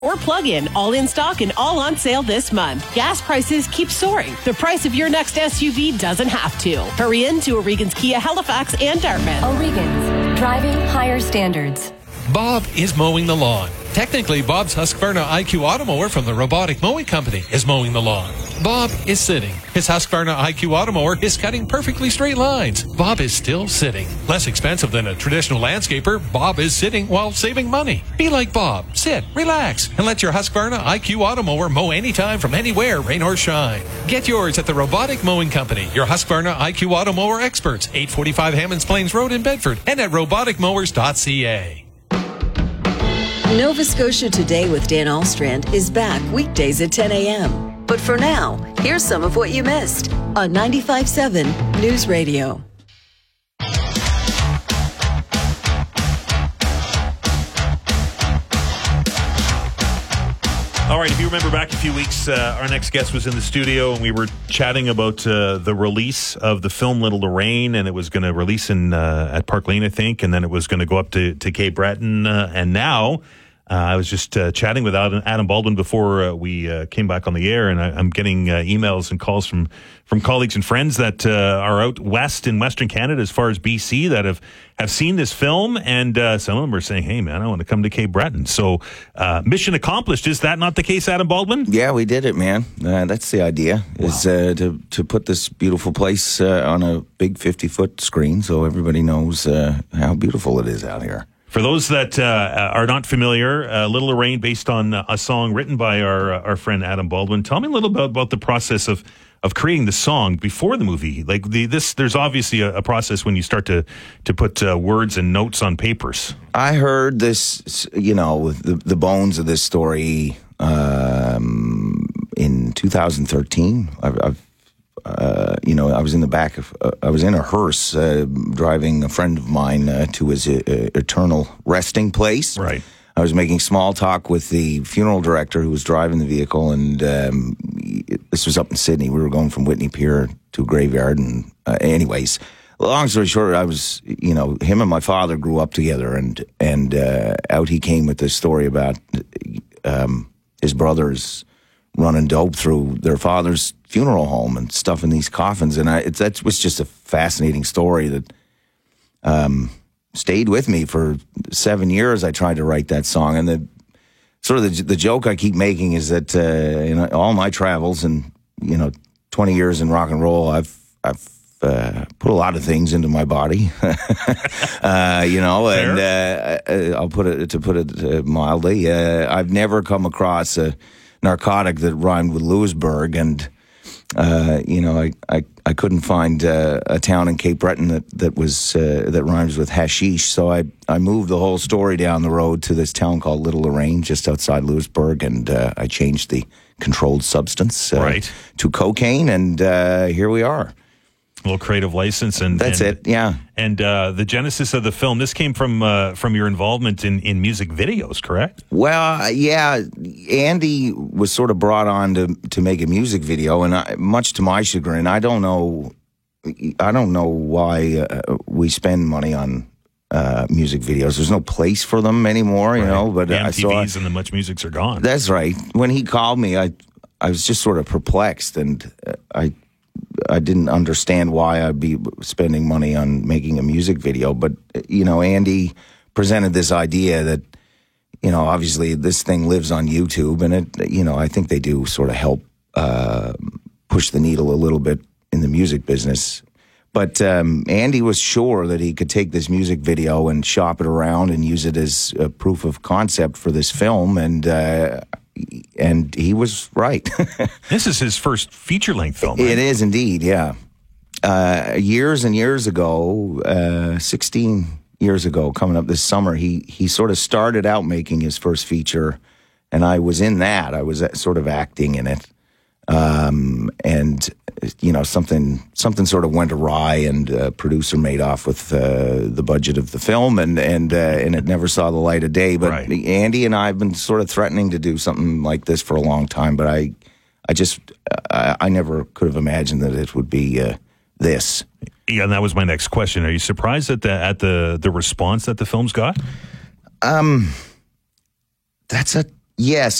or plug-in, all in stock and all on sale this month. Gas prices keep soaring. The price of your next SUV doesn't have to. Hurry into O'Regan's Kia Halifax and Dartmouth. O'Regan's, driving higher standards. Bob is mowing the lawn. Technically, Bob's Husqvarna IQ Automower from the Robotic Mowing Company is mowing the lawn. Bob is sitting. His Husqvarna IQ Automower is cutting perfectly straight lines. Bob is still sitting. Less expensive than a traditional landscaper, Bob is sitting while saving money. Be like Bob. Sit, relax, and let your Husqvarna IQ Automower mow anytime from anywhere, rain or shine. Get yours at the Robotic Mowing Company, your Husqvarna IQ Automower experts, 845 Hammonds Plains Road in Bedford, and at roboticmowers.ca. Nova Scotia Today with Dan Alstrand is back weekdays at 10 a.m. But for now, here's some of what you missed on 95.7 News Radio. All right, if you remember back a few weeks, our next guest was in the studio and we were chatting about the release of the film Little Lorraine, and it was going to release at Park Lane, I think, and then it was going to go up to Cape Breton, and now I was just chatting with Adam Baldwin before we came back on the air, and I'm getting emails and calls from colleagues and friends that are out west in Western Canada, as far as BC, that have seen this film, and some of them are saying, hey, man, I want to come to Cape Breton. So mission accomplished. Is that not the case, Adam Baldwin? Yeah, we did it, man. That's the idea, is to put this beautiful place on a big 50-foot screen so everybody knows how beautiful it is out here. For those that are not familiar, Little Lorraine, based on a song written by our friend Adam Baldwin. Tell me a little bit about the process of creating the song before the movie. Like there's obviously a process when you start to put words and notes on papers. I heard this, the bones of this story in 2013. I was in the back of, I was in a hearse driving a friend of mine to his eternal resting place. Right. I was making small talk with the funeral director who was driving the vehicle, and this was up in Sydney. We were going from Whitney Pier to a graveyard, and anyways, long story short, I was, him and my father grew up together, and out he came with this story about his brothers running dope through their father's funeral home and stuff in these coffins. And that was just a fascinating story that stayed with me for 7 years. I tried to write that song. And the joke I keep making is that in all my travels and, 20 years in rock and roll, I've put a lot of things into my body, and I'll put it mildly. I've never come across a narcotic that rhymed with Lewisburg, and I couldn't find a town in Cape Breton that rhymes with hashish. So I moved the whole story down the road to this town called Little Lorraine, just outside Lewisburg, and I changed the controlled substance to cocaine, and here we are. A little creative license, and that's it. Yeah. And the genesis of the film, this came from your involvement in music videos, correct? Well, yeah. Andy was sort of brought on to make a music video, and much to my chagrin, I don't know why we spend money on music videos. There's no place for them anymore, But the MTVs and the Much Musics are gone. That's right. When he called me, I was just sort of perplexed, and I didn't understand why I'd be spending money on making a music video. But, Andy presented this idea that, obviously this thing lives on YouTube, and I think they do sort of help push the needle a little bit in the music business. But Andy was sure that he could take this music video and shop it around and use it as a proof of concept for this film, and he was right. This is his first feature-length film, right? It is indeed, yeah. Years and years ago, 16 years ago, coming up this summer, he sort of started out making his first feature, and I was in that. I was sort of acting in it. And something sort of went awry, and a producer made off with the budget of the film, and it never saw the light of day. But Andy and I have been sort of threatening to do something like this for a long time, but I never could have imagined that it would be this. Yeah, and that was my next question. Are you surprised at the response that the film's got? That's a Yes,